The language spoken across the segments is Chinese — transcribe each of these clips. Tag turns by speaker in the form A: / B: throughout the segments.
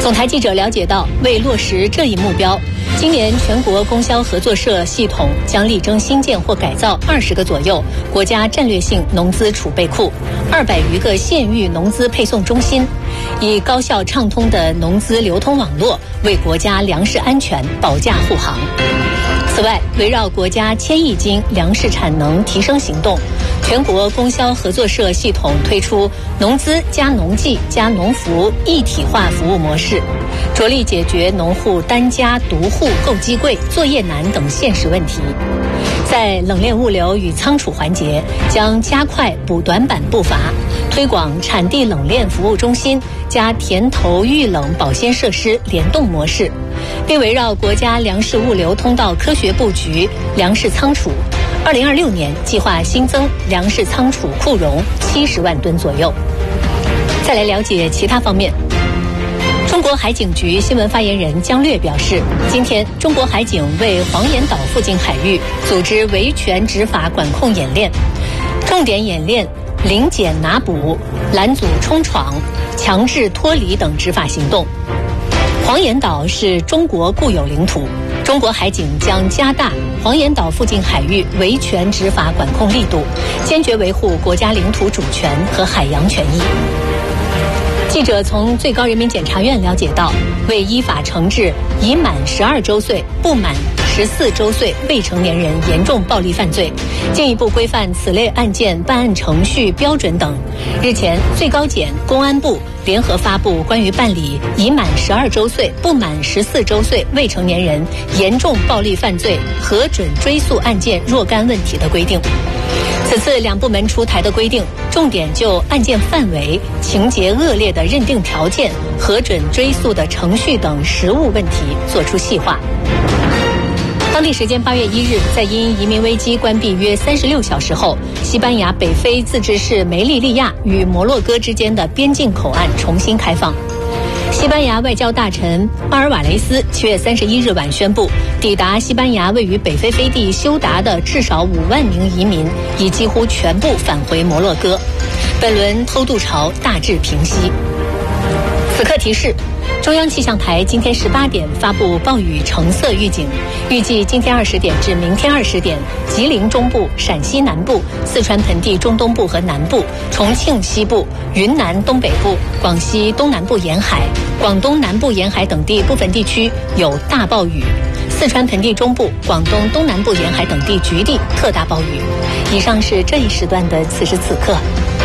A: 总台记者了解到，为落实这一目标，今年全国供销合作社系统将力争新建或改造20个左右国家战略性农资储备库，200余个县域农资配送中心，以高效畅通的农资流通网络为国家粮食安全保驾护航。此外，围绕国家1000亿斤粮食产能提升行动，全国供销合作社系统推出农资加农技加农服一体化服务模式，着力解决农户单家独户购机贵、作业难等现实问题。在冷链物流与仓储环节，将加快补短板步伐，推广产地冷链服务中心加田头预冷保鲜设施联动模式，并围绕国家粮食物流通道科学布局粮食仓储，2026年计划新增粮食仓储库容70万吨左右。再来了解其他方面。中国海警局新闻发言人姜略表示，今天中国海警为黄岩岛附近海域组织维权执法管控演练，重点演练临检拿捕、拦阻冲闯、强制脱离等执法行动。黄岩岛是中国固有领土，中国海警将加大黄岩岛附近海域维权执法管控力度，坚决维护国家领土主权和海洋权益。记者从最高人民检察院了解到，为依法惩治已满12周岁不满14周岁未成年人严重暴力犯罪，进一步规范此类案件办案程序标准等，日前最高检、公安部联合发布关于办理已满12周岁不满14周岁未成年人严重暴力犯罪核准追诉案件若干问题的规定。此次两部门出台的规定，重点就案件范围、情节恶劣的认定条件、核准追诉的程序等实务问题作出细化。当地时间8月1日，在因移民危机关闭约36小时后，西班牙北非自治市梅利利亚与摩洛哥之间的边境口岸重新开放。西班牙外交大臣奥尔瓦雷斯7月31日晚宣布，抵达西班牙位于北非飞地休达的至少5万名移民已几乎全部返回摩洛哥，本轮偷渡潮大致平息。此刻提示，中央气象台今天18点发布暴雨橙色预警，预计今天20点至明天20点，吉林中部、陕西南部、四川盆地中东部和南部、重庆西部、云南东北部、广西东南部沿海、广东南部沿海等地部分地区有大暴雨，四川盆地中部、广东东南部沿海等地局地特大暴雨。以上是这一时段的此时此刻。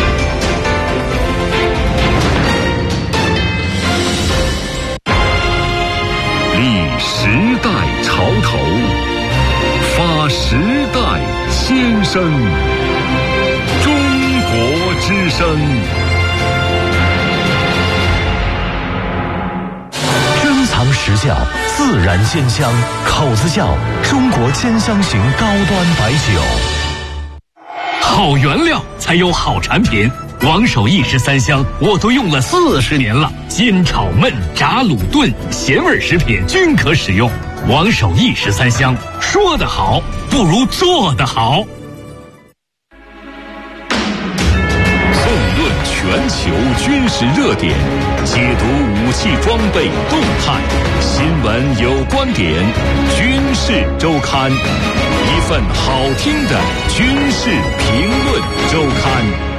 B: 立时代潮头，发时代先声，中国之声。
C: 珍藏实窖，自然鲜香，口子窖中国兼香型高端白酒。
D: 好原料才有好产品，王守义13香我都用了40年了，煎炒焖炸卤炖咸味食品均可使用。王守义13香，说得好不如做得好。
B: 纵论全球军事热点，解读武器装备动态，新闻有观点，军事周刊，一份好听的军事评论周刊。